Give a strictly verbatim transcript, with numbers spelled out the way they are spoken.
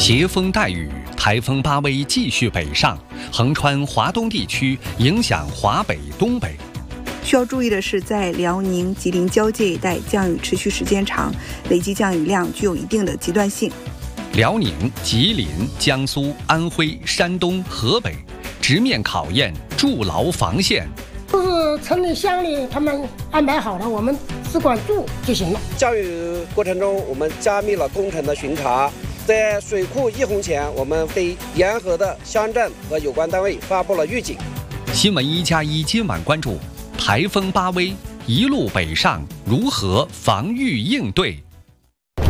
携风带雨，台风巴威继续北上，横穿华东地区，影响华北、东北。 需要注意的是，在辽宁、吉林交界一带降雨持续时间长，累计降雨量具有一定的极端性。 辽宁、吉林、江苏、安徽、山东、河北直面考验，筑牢防线。 都是城里乡里他们安排好了，我们只管住就行了。 降雨过程中，我们加密了工程的巡查，在水库溢洪前，我们对沿河的乡镇和有关单位发布了预警。 新闻一加一今晚关注台风巴威一路北上，如何防御应对？